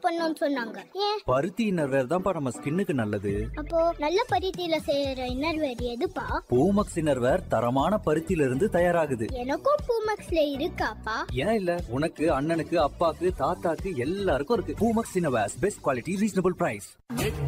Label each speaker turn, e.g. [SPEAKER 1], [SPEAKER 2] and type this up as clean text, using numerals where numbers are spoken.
[SPEAKER 1] பண்ணணும்னு சொன்னாங்க. ஏன்?
[SPEAKER 2] பருத்தி இன்னர்வேர் தான்ப்பா நம்ம ஸ்கின்னுக்கு நல்லது.
[SPEAKER 1] அப்போ நல்ல பருத்தியில செய்யற இன்னர்வேர் எதுப்பா?
[SPEAKER 2] பூமக்ஸ் இன்னர்வேர் தரமான பருத்தியில இருந்து தயாராகுது.
[SPEAKER 1] எனக்கும் பூமக்ஸ்ல இருக்காப்பா?
[SPEAKER 2] ஏன் இல்ல, உனக்கு, அண்ணனுக்கு, அப்பாக்கு, தாத்தாக்கு எல்லாருக்கும் இருக்கு. Poomex innerwear, best quality, reasonable price.